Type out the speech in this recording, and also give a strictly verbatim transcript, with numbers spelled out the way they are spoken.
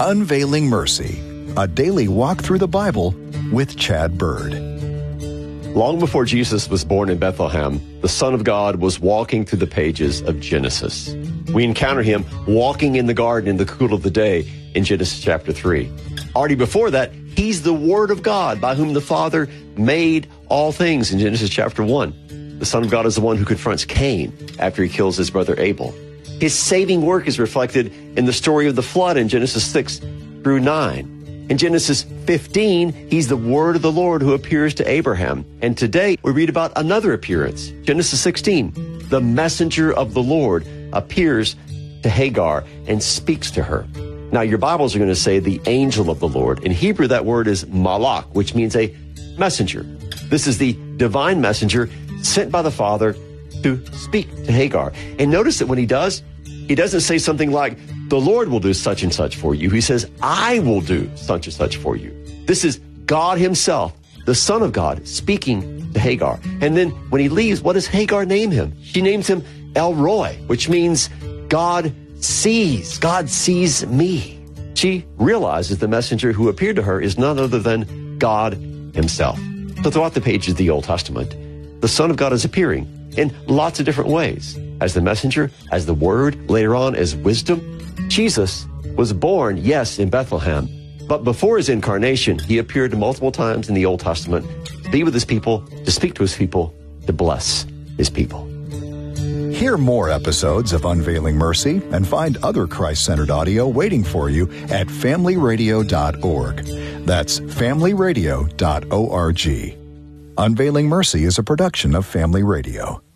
Unveiling Mercy, a daily walk through the Bible with Chad Bird. Long before Jesus was born in Bethlehem, the Son of God was walking through the pages of Genesis. We encounter him walking in the garden in the cool of the day in Genesis chapter three. Already before that, he's the Word of God by whom the Father made all things in Genesis chapter one. The Son of God is the one who confronts Cain after he kills his brother Abel. His saving work is reflected in the story of the flood in Genesis six through nine. In Genesis fifteen, he's the word of the Lord who appears to Abraham. And today we read about another appearance. Genesis sixteen, the messenger of the Lord appears to Hagar and speaks to her. Now your Bibles are going to say the angel of the Lord. In Hebrew, that word is malach, which means a messenger. This is the divine messenger sent by the Father to speak to Hagar. And notice that when he does, he doesn't say something like, the Lord will do such and such for you. He says, I will do such and such for you. This is God himself, the Son of God, speaking to Hagar. And then when he leaves, what does Hagar name him? She names him El Roi, which means God sees. God sees me. She realizes the messenger who appeared to her is none other than God himself. So throughout the pages of the Old Testament, the Son of God is appearing in lots of different ways. As the messenger, as the Word, later on as wisdom. Jesus was born, yes, in Bethlehem, but before his incarnation, he appeared multiple times in the Old Testament to be with his people, to speak to his people, to bless his people. Hear more episodes of Unveiling Mercy and find other Christ-centered audio waiting for you at family radio dot org. That's family radio dot org. Unveiling Mercy is a production of Family Radio.